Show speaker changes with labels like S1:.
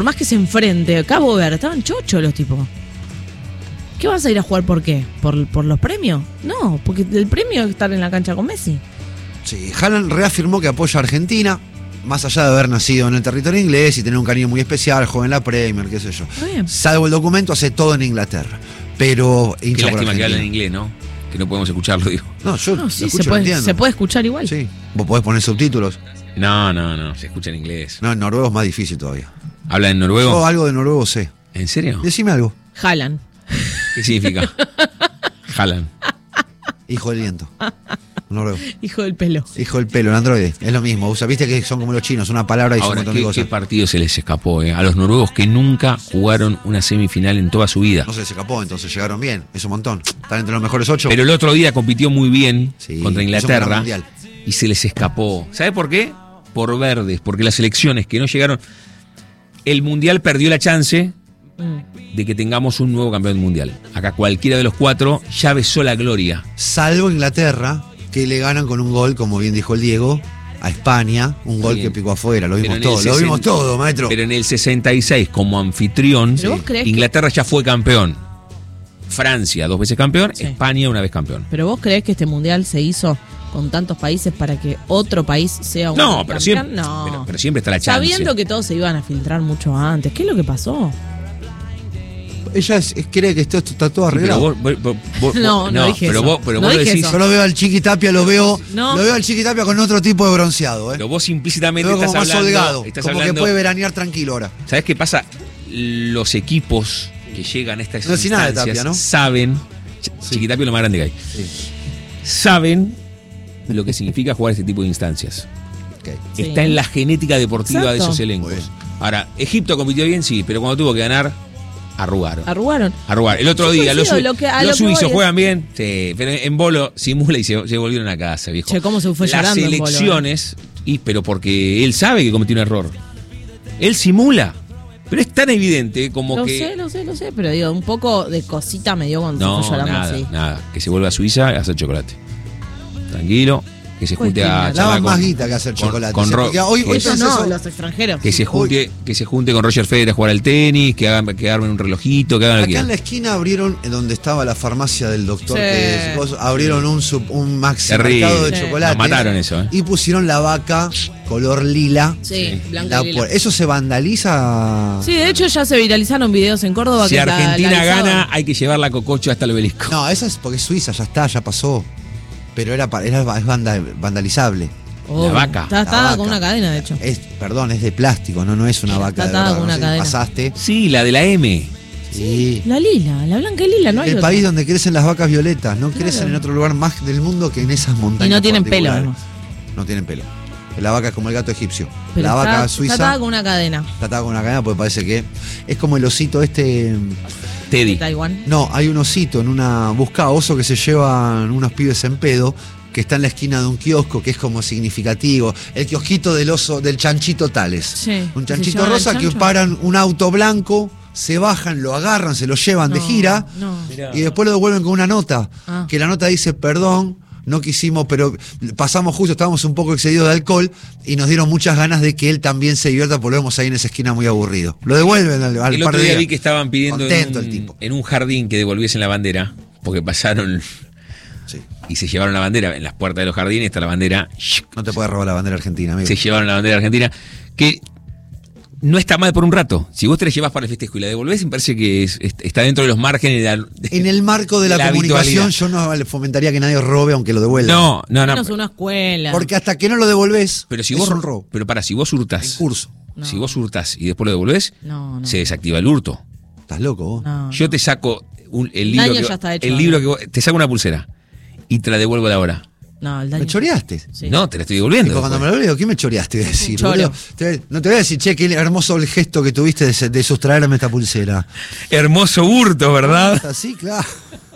S1: Por más que se enfrente, Cabo Verde, estaban chochos los tipos. ¿Qué vas a ir a jugar por qué? ¿Por los premios? No, porque el premio es estar en la cancha con Messi.
S2: Sí, Haaland reafirmó que apoya a Argentina, más allá de haber nacido en el territorio inglés y tener un cariño muy especial, juega en la Premier, qué sé yo. Salvo el documento, hace todo en Inglaterra. Pero hincha
S3: qué
S2: por
S3: lástima que
S2: Argentina.
S3: habla en inglés, ¿no? Que no podemos escucharlo, digo.
S2: No, yo
S1: No, sí,
S2: lo escucho,
S1: se
S2: lo entiendo.
S1: puede escuchar igual.
S2: Sí, vos podés poner subtítulos.
S3: No, se escucha en inglés.
S2: No, en noruego es más difícil todavía.
S3: ¿Habla en noruego?
S2: Yo algo de noruego sé.
S3: ¿En serio?
S2: Decime algo.
S1: Haaland.
S3: ¿Qué significa? Haaland.
S2: Hijo del viento. Noruego.
S1: Hijo del pelo.
S2: Hijo del pelo, el androide. Es lo mismo. Usa, viste que son como los chinos, una palabra y son un
S3: Ahora,
S2: montón de
S3: ¿qué
S2: cosas.
S3: partido se les escapó? A los noruegos que nunca jugaron una semifinal en toda su vida.
S2: No se les escapó, entonces llegaron bien. Es un montón. Están entre los mejores 8.
S3: Pero el otro día compitió muy bien contra
S2: hizo un gran
S3: Inglaterra
S2: mundial.
S3: y se les escapó. ¿Sabe por qué? Por verdes, porque las selecciones que no llegaron... El mundial perdió la chance de que tengamos un nuevo campeón mundial. Acá cualquiera de los 4 ya besó la gloria.
S2: Salvo Inglaterra, que le ganan con un gol, como bien dijo el Diego, a España. Un gol
S3: Bien.
S2: que picó afuera. Lo
S3: Pero
S2: vimos
S3: en
S2: todo.
S3: el
S2: Lo vimos
S3: 60
S2: todo, maestro.
S3: Pero en el 66, como anfitrión,
S1: ¿Pero vos creés
S3: Inglaterra ya fue campeón. Francia, 2 veces campeón.
S1: Sí.
S3: España, 1 vez campeón.
S1: ¿Pero vos creés que este mundial se hizo con tantos países para que otro país sea un
S3: No, pero
S1: campeón?
S3: siempre,
S1: No.
S3: pero siempre está la chance.
S1: Sabiendo que todos se iban a filtrar mucho antes. ¿Qué es lo que pasó?
S2: Ella cree que esto está todo
S3: Sí, pero
S2: arreglado.
S1: No dije
S3: pero
S1: eso.
S3: vos, pero
S1: No
S3: vos lo
S1: dije
S3: decís.
S1: eso.
S2: Yo lo veo al Chiqui Tapia, lo veo
S1: No.
S2: al Chiqui Tapia con otro tipo de bronceado,
S3: Pero vos implícitamente
S2: Lo veo
S3: estás
S2: como más
S3: hablando.
S2: holgado,
S3: Estás
S2: como que
S3: hablando-
S2: puede veranear tranquilo ahora.
S3: ¿Sabés qué pasa? Los equipos que llegan a estas
S2: No decís nada de
S3: instancias
S2: Tapia, ¿no?
S3: saben, Chiquitapia es lo más grande que hay, saben lo que significa jugar este tipo de instancias.
S2: Okay.
S1: Sí.
S3: Está en la genética deportiva de
S1: Exacto.
S3: esos elencos.
S2: Muy bien.
S3: Ahora, Egipto compitió bien, sí, pero cuando tuvo que ganar, arrugaron.
S1: Arrugaron.
S3: El otro
S1: Yo
S3: día, los
S1: coincido, a lo que
S3: suizos
S1: voy es-
S3: juegan bien, sí, pero en bolo simula y se volvieron a casa, viejo.
S1: Che, cómo se fue
S3: Las
S1: llorando en Bolo,
S3: selecciones, pero porque él sabe que cometió un error. Él simula. Pero es tan evidente como
S1: Lo
S3: que.
S1: sé, pero digo, un poco de cosita me dio cuando
S3: No,
S1: se fue llorando así.
S3: nada. Que se vuelva a Suiza a hacer chocolate. Tranquilo. Que se junte a
S1: Cualquiera.
S3: charlar
S2: Daban más guita que hacer chocolate.
S3: con Ro-
S2: Porque hoy
S3: que
S2: pensé
S1: Eso no,
S2: eso.
S1: los extranjeros.
S3: que se junte con Roger Federer a jugar al tenis, que armen un relojito, que hagan lo que
S2: Acá en la
S3: quieran.
S2: esquina abrieron, donde estaba la farmacia del doctor,
S1: Sí.
S2: que es- abrieron un maxi
S3: Terrible.
S2: mercado de
S1: Sí.
S2: chocolate.
S3: Nos mataron eso,
S2: Y pusieron la vaca color lila.
S1: Sí, blanca y lila.
S2: ¿Eso se vandaliza?
S1: Sí, de hecho ya se viralizaron videos en Córdoba
S3: Si
S1: que
S3: Argentina
S1: la
S3: gana,
S1: alzaban.
S3: hay que llevar la cococho hasta el obelisco.
S2: No, esa es porque es Suiza, ya está, ya pasó. Pero es vandalizable.
S1: Obvio.
S3: La vaca.
S1: Está
S2: La
S1: atada
S2: vaca.
S1: con una cadena, de hecho.
S2: Perdón, es de plástico, no es una
S1: Está
S2: vaca de
S1: atada
S2: verdad.
S1: con una
S2: No sé si
S1: cadena.
S2: pasaste.
S3: Sí, la de la M.
S2: Sí.
S1: La lila, la blanca y lila, no hay
S2: El
S1: otra.
S2: país donde crecen las vacas violetas, no
S1: Claro.
S2: crecen en otro lugar más del mundo que en esas montañas.
S1: Y no tienen pelo,
S2: particulares.
S1: además.
S2: No tienen pelo. La vaca es como el gato egipcio.
S1: Pero
S2: la vaca
S1: está
S2: suiza
S1: atada con una cadena.
S2: está atada con una cadena porque parece que es como el osito
S1: De
S3: Teddy.
S1: Taiwán.
S2: No, hay un osito en una busca oso que se llevan unos pibes en pedo que está en la esquina de un kiosco que es como significativo. El kiosquito del oso, del chanchito Tales.
S1: Sí.
S2: Un
S1: ¿Se
S2: chanchito
S1: llevan al
S2: rosa que
S1: chancho?
S2: paran un auto blanco, se bajan, lo agarran, se lo llevan de
S1: No,
S2: gira
S1: no.
S2: y después lo devuelven con una nota.
S1: Ah.
S2: Que la nota dice, perdón, no quisimos, pero pasamos justo, estábamos un poco excedidos de alcohol y nos dieron muchas ganas de que él también se divierta, porque lo vemos ahí en esa esquina muy aburrido. Lo devuelven al
S3: El
S2: par
S3: otro
S2: de
S3: día
S2: días.
S3: vi que estaban pidiendo
S2: Contento el tipo.
S3: en un jardín que devolviesen la bandera, porque pasaron
S2: Sí.
S3: y se llevaron la bandera. En las puertas de los jardines está la bandera.
S2: No te puedes robar la bandera argentina, amigo.
S3: Se llevaron la bandera argentina, que no está mal por un rato. Si vos te la llevas para el festejo y la devolvés, me parece que está dentro de los márgenes de la,
S2: En el marco de la comunicación,
S3: habitualidad.
S2: yo no le fomentaría que nadie robe aunque lo devuelva.
S3: No.
S1: Menos una escuela.
S2: Porque hasta que no lo devolvés,
S3: Pero si
S2: es
S3: vos
S2: un robo.
S3: Pero si vos hurtás.
S2: En curso.
S1: No.
S3: Si vos hurtás y después lo devolvés,
S1: No.
S3: se desactiva el hurto.
S2: Estás loco vos.
S1: No.
S3: Yo te saco el
S1: daño
S3: libro
S1: ya está hecho,
S3: el libro que te saco una pulsera y te la devuelvo a la hora.
S1: No, el daño.
S2: ¿Me choreaste?
S1: Sí.
S3: No, te la estoy devolviendo.
S2: Digo, cuando me
S3: después.
S2: lo leo, ¿qué me choreaste? Voy a decir,
S1: Choro.
S2: boludo. No te voy a decir, che, qué hermoso el gesto que tuviste de sustraerme esta pulsera.
S3: Hermoso hurto, ¿verdad?
S2: Así, claro.